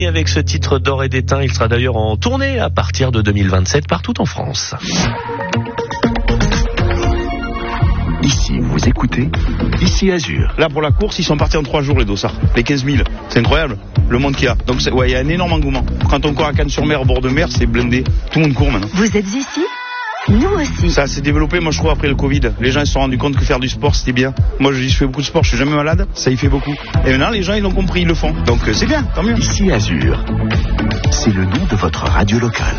Et avec ce titre d'or et d'étain, il sera d'ailleurs en tournée à partir de 2027 partout en France. Ici, vous écoutez Ici Azur. Là, pour la course, ils sont partis en 3 jours, les dossards. Les 15 000. C'est incroyable, le monde qu'il y a. Donc, il y a un énorme engouement. Quand on court à Cannes-sur-Mer, au bord de mer, c'est blindé. Tout le monde court maintenant. Vous êtes ici ? Nous aussi. Ça s'est développé, moi, je trouve, après le Covid. Les gens, ils se sont rendus compte que faire du sport, c'était bien. Moi, je fais beaucoup de sport, je suis jamais malade. Ça y fait beaucoup. Et maintenant, les gens, ils l'ont compris, ils le font. Donc, c'est bien, tant mieux. Ici Azur. C'est le nom de votre radio locale.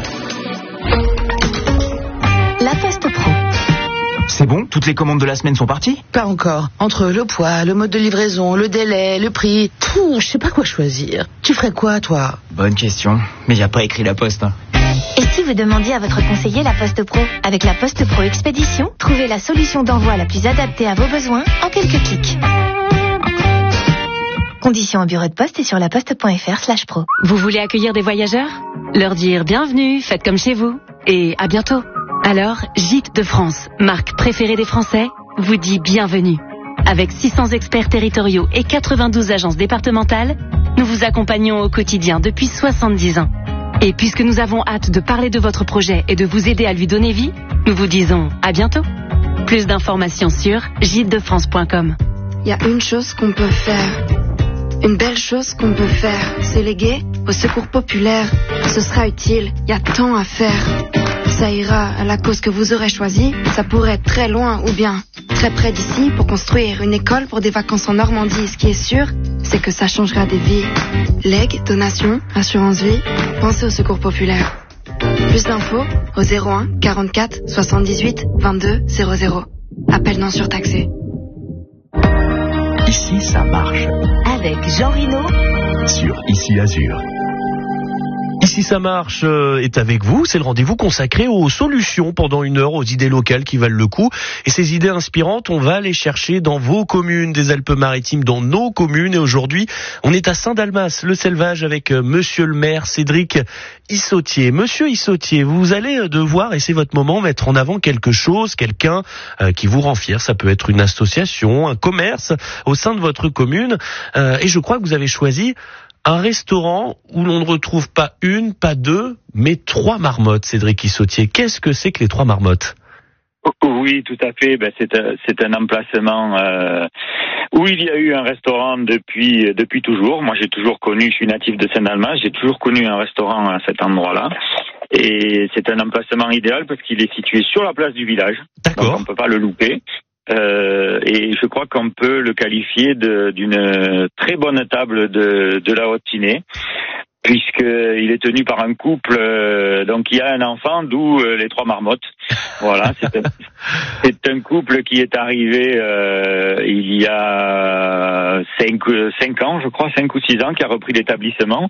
La Poste Pro. C'est bon ? Toutes les commandes de la semaine sont parties ? Pas encore. Entre le poids, le mode de livraison, le délai, le prix... je sais pas quoi choisir. Tu ferais quoi, toi ? Bonne question. Mais y a pas écrit la Poste. Et si vous demandiez à votre conseiller la Poste Pro ? Avec la Poste Pro Expédition, trouvez la solution d'envoi la plus adaptée à vos besoins en quelques clics. Conditions en bureau de poste et sur laposte.fr/pro. Vous voulez accueillir des voyageurs ? Leur dire bienvenue, faites comme chez vous. Et à bientôt. Alors, Gîtes de France, marque préférée des Français, vous dit bienvenue. Avec 600 experts territoriaux et 92 agences départementales, nous vous accompagnons au quotidien depuis 70 ans. Et puisque nous avons hâte de parler de votre projet et de vous aider à lui donner vie, nous vous disons à bientôt. Plus d'informations sur gîtesdefrance.com. Il y a une chose qu'on peut faire. Une belle chose qu'on peut faire. Se léguer au secours populaire. Ce sera utile. Il y a tant à faire. Ça ira à la cause que vous aurez choisie. Ça pourrait être très loin ou bien très près d'ici pour construire une école pour des vacances en Normandie. Ce qui est sûr, c'est que ça changera des vies. Legs, donations, assurance vie, pensez au secours populaire. Plus d'infos au 01 44 78 22 00. Appel non surtaxé. Ici, ça marche. Avec Jean Rino. Sur Ici Azur. Ici ça marche est avec vous, c'est le rendez-vous consacré aux solutions pendant 1 heure, aux idées locales qui valent le coup. Et ces idées inspirantes, on va les chercher dans vos communes des Alpes-Maritimes, dans nos communes. Et aujourd'hui, on est à Saint-Dalmas, le Selvage, avec monsieur le maire Cédric Issautier. Monsieur Issautier, vous allez devoir, et c'est votre moment, mettre en avant quelque chose, quelqu'un qui vous rend fier. Ça peut être une association, un commerce au sein de votre commune. Et je crois que vous avez choisi un restaurant où l'on ne retrouve pas 1, pas 2, mais 3 marmottes, Cédric Issautier. Qu'est-ce que c'est que les 3 marmottes ? Oui, tout à fait. C'est un emplacement où il y a eu un restaurant depuis toujours. Moi, j'ai toujours connu, je suis natif de Saint-Dalmas, j'ai toujours connu un restaurant à cet endroit-là. Et c'est un emplacement idéal parce qu'il est situé sur la place du village. D'accord. Donc on ne peut pas le louper. Et je crois qu'on peut le qualifier d'une très bonne table de la Haute-Tinée, puisqu'il est tenu par un couple, donc il y a un enfant, d'où les 3 marmottes. Voilà, c'est un couple qui est arrivé il y a 5 ans, je crois, 5 ou 6 ans, qui a repris l'établissement.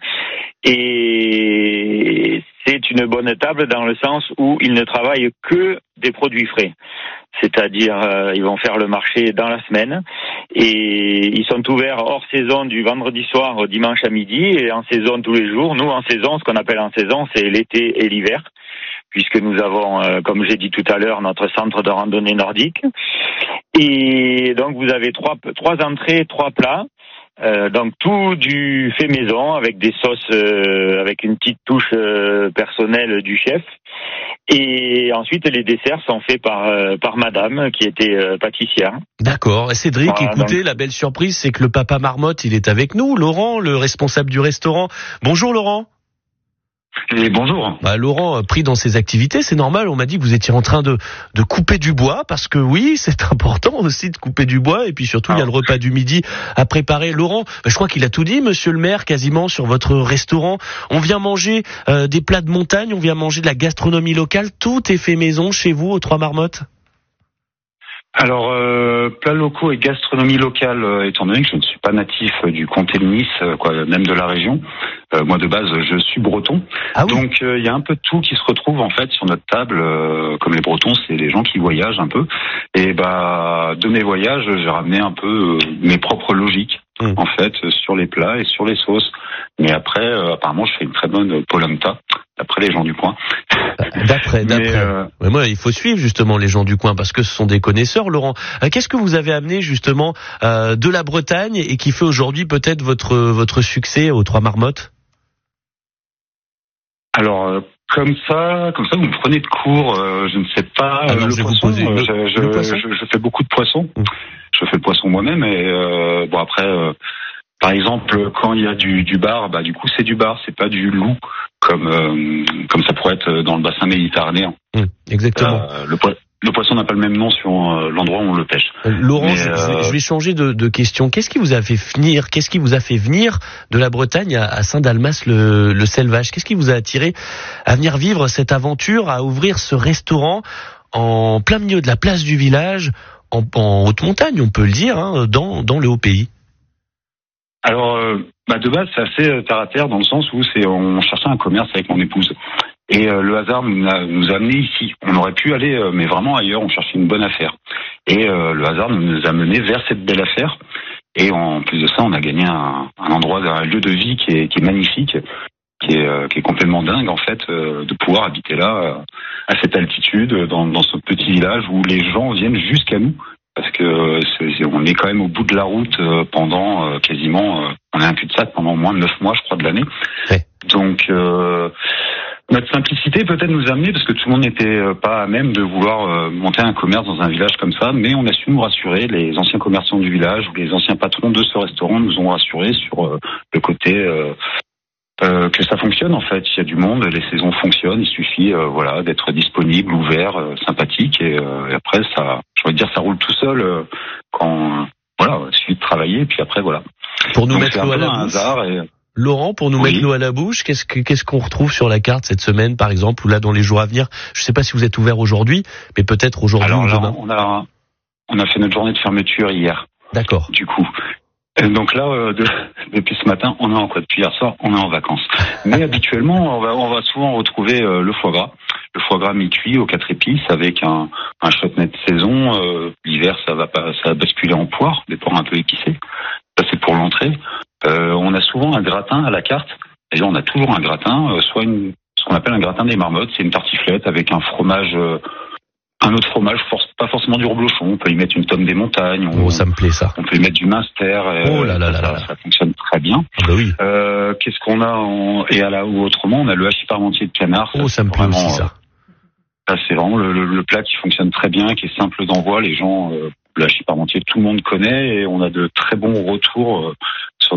Et c'est une bonne table dans le sens où ils ne travaillent que des produits frais. C'est-à-dire, ils vont faire le marché dans la semaine et ils sont ouverts hors saison du vendredi soir au dimanche à midi et en saison tous les jours. Nous, en saison, ce qu'on appelle en saison, c'est l'été et l'hiver, puisque nous avons, comme j'ai dit tout à l'heure, notre centre de randonnée nordique. Et donc, vous avez trois entrées, 3 plats. Donc tout du fait maison avec des sauces, avec une petite touche personnelle du chef. Et ensuite les desserts sont faits par madame qui était pâtissière. D'accord. Et Cédric, voilà, écoutez, donc la belle surprise, c'est que le papa marmotte, il est avec nous. Laurent, le responsable du restaurant. Bonjour Laurent. Et bonjour. Laurent, pris dans ses activités, c'est normal. On m'a dit que vous étiez en train de couper du bois, parce que oui, c'est important aussi de couper du bois. Et puis surtout, il y a le repas du midi à préparer. Laurent, je crois qu'il a tout dit, monsieur le maire, quasiment sur votre restaurant. On vient manger des plats de montagne, on vient manger de la gastronomie locale. Tout est fait maison chez vous, aux 3 marmottes. Alors, plats locaux et gastronomie locale, étant donné que je ne suis pas natif du comté de Nice, même de la région. Moi, de base, je suis breton. Ah oui. Donc, il y a un peu de tout qui se retrouve, en fait, sur notre table. Comme les Bretons, c'est des gens qui voyagent un peu. Et de mes voyages, j'ai ramené un peu mes propres logiques, en fait, sur les plats et sur les sauces. Mais après, apparemment, je fais une très bonne polenta, d'après les gens du coin. D'après. Mais moi, il faut suivre justement les gens du coin parce que ce sont des connaisseurs. Laurent, qu'est-ce que vous avez amené justement de la Bretagne et qui fait aujourd'hui peut-être votre succès aux 3 marmottes ? Alors, comme ça, vous me prenez de court, je ne sais pas. Alors, le poisson, le poisson. Je fais beaucoup de poissons. Je fais le poisson moi-même et bon après, par exemple, quand il y a du bar, bah du coup c'est du bar, c'est pas du loup comme ça pourrait être dans le bassin méditerranéen. Exactement. Le poisson n'a pas le même nom sur l'endroit où on le pêche. Laurent, je vais changer de question. Qu'est-ce qui vous a fait venir de la Bretagne à Saint-Dalmas le Selvage? Qu'est-ce qui vous a attiré à venir vivre cette aventure, à ouvrir ce restaurant en plein milieu de la place du village, en haute montagne, on peut le dire, hein, dans le haut pays? Alors, de base, c'est assez terre à terre dans le sens où on cherchait un commerce avec mon épouse. Et le hasard nous a amenés ici. On aurait pu aller, mais vraiment ailleurs, on cherchait une bonne affaire. Et le hasard nous a menés vers cette belle affaire. Et en plus de ça, on a gagné un endroit, un lieu de vie qui est magnifique, qui est complètement dingue en fait, de pouvoir habiter là, à cette altitude, dans ce petit village où les gens viennent jusqu'à nous. Parce que on est quand même au bout de la route pendant quasiment, on est un cul-de-sac pendant moins de 9 mois, je crois, de l'année. Ouais. Donc notre simplicité peut-être nous a amené, parce que tout le monde n'était pas à même de vouloir monter un commerce dans un village comme ça, mais on a su nous rassurer. Les anciens commerçants du village ou les anciens patrons de ce restaurant nous ont rassurés sur le côté que ça fonctionne en fait. Il y a du monde, les saisons fonctionnent, il suffit d'être disponible, ouvert, sympathique et après ça, je veux dire, ça roule tout seul quand il suffit de travailler et puis après voilà. Pour nous mettre l'eau à la bouche. Laurent, pour nous mettre l'eau à la bouche, qu'est-ce qu'on retrouve sur la carte cette semaine, par exemple, ou là dans les jours à venir? Je ne sais pas si vous êtes ouvert aujourd'hui, mais peut-être aujourd'hui ou demain. On a fait notre journée de fermeture hier. D'accord. Du coup. Donc là, depuis ce matin, on est en quoi? Depuis hier soir, on est en vacances. Mais habituellement, on va souvent retrouver le foie gras. Le foie gras mi-cuit aux 4 épices avec un chutney de saison. L'hiver, ça va basculer en poire, des poires un peu épicées. Ça, c'est pour l'entrée. On a souvent un gratin à la carte. D'ailleurs, on a toujours un gratin, ce qu'on appelle un gratin des marmottes. C'est une tartiflette avec un fromage, un autre fromage, pas forcément du reblochon. On peut y mettre une tome des montagnes. Ça me plaît ça. On peut y mettre du Munster. Ça fonctionne très bien. Ah bah oui. Qu'est-ce qu'on a ou autrement, on a le hachis parmentier de canard. Ça me plaît aussi ça. Ça, c'est vraiment le plat qui fonctionne très bien, qui est simple d'envoi. Les gens, le hachis parmentier, tout le monde connaît et on a de très bons retours sur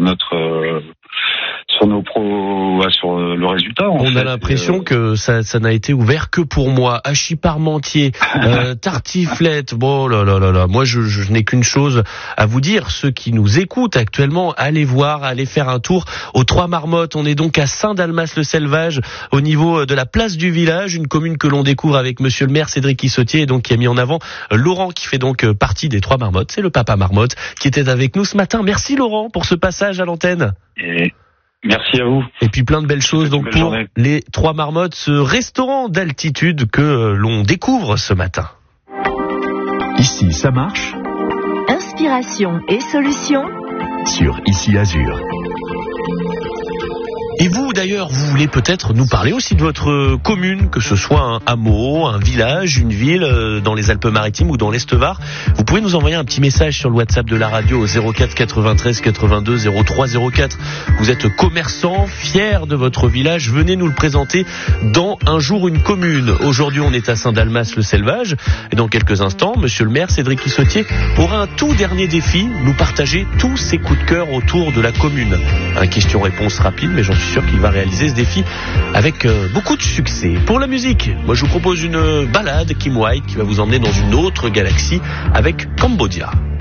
le résultat. On a l'impression que ça n'a été ouvert que pour moi. Hachis parmentier, tartiflette. Bon là. Moi, je n'ai qu'une chose à vous dire. Ceux qui nous écoutent actuellement, allez faire un tour aux Trois Marmottes. On est donc à Saint-Dalmas le Selvage, au niveau de la place du village, une commune que l'on découvre avec Monsieur le maire Cédric Issotier, et donc qui a mis en avant Laurent, qui fait donc partie des Trois Marmottes. C'est le papa marmotte qui était avec nous ce matin. Merci Laurent pour ce passage à l'antenne. Et merci à vous. Et puis plein de belles choses donc pour journée. Les Trois Marmottes, ce restaurant d'altitude que l'on découvre ce matin. Ici, ça marche. Inspiration et solutions sur Ici Azur. Et vous, d'ailleurs, vous voulez peut-être nous parler aussi de votre commune, que ce soit un hameau, un village, une ville dans les Alpes-Maritimes ou dans l'Est-Var. Vous pouvez nous envoyer un petit message sur le WhatsApp de la radio au 04 93 82 03 04. Vous êtes commerçant, fier de votre village, venez nous le présenter dans Un jour une commune. Aujourd'hui, on est à Saint-Dalmas le Selvage et dans quelques instants, Monsieur le maire Cédric Issotier aura un tout dernier défi, nous partager tous ses coups de cœur autour de la commune. Un question-réponse rapide, mais j'en suis sûr qu'il va réaliser ce défi avec beaucoup de succès. Pour la musique, moi je vous propose une balade Kim White qui va vous emmener dans une autre galaxie avec Cambodia.